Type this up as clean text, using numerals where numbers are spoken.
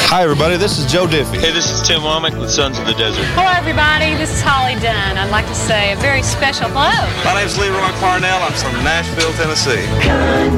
Hi, everybody. This is Joe Diffie. Hey, this is Tim Womack with Sons of the Desert. Hello, everybody. This is Holly Dunn. I'd like to say a very special hello. My name's Leroy Parnell. I'm from Nashville, Tennessee.